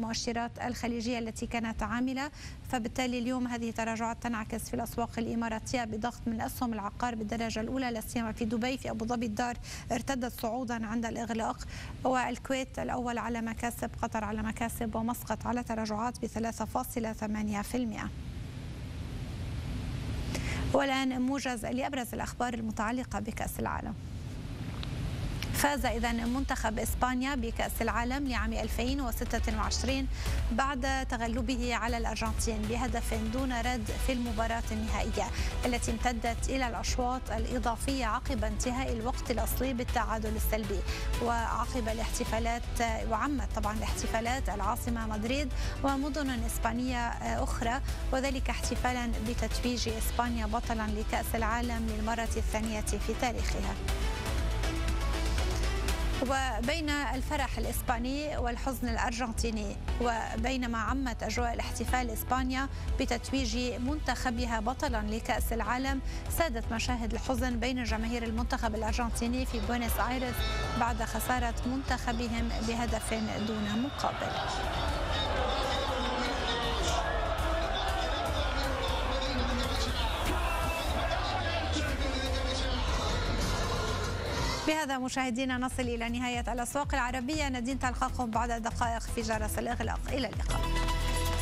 المؤشرات الخليجية التي كانت عاملة، فبالتالي اليوم هذه تراجعات تنعكس في الأسواق الإماراتية بضغط من أسهم العقار بالدرجة الأولى، لا سيما في دبي. في أبو ظبي الدار ارتدت صعودا عند الإغلاق، والكويت الأول على مكاسب، قطر على مكاسب، ومسقط على تراجعات ب 3.8%. والآن موجز لأبرز الأخبار المتعلقة بكأس العالم. فاز إذا منتخب إسبانيا بكأس العالم لعام 2026 بعد تغلبه على الأرجنتين بهدف دون رد في المباراة النهائية التي امتدت إلى الأشواط الإضافية عقب انتهاء الوقت الأصلي بالتعادل السلبي. وعقب الاحتفالات، وعمت طبعا الاحتفالات العاصمة مدريد ومدن إسبانية أخرى، وذلك احتفالا بتتويج إسبانيا بطلا لكأس العالم للمرة الثانية في تاريخها. وبين الفرح الإسباني والحزن الأرجنتيني، وبينما عمت أجواء الاحتفال إسبانيا بتتويج منتخبها بطلا لكأس العالم، سادت مشاهد الحزن بين جماهير المنتخب الأرجنتيني في بوينس آيرس بعد خسارة منتخبهم بهدف دون مقابل. بهذا مشاهدينا نصل إلى نهاية الأسواق العربية. ندين تلقاكم بعد دقائق في جرس الإغلاق. إلى اللقاء.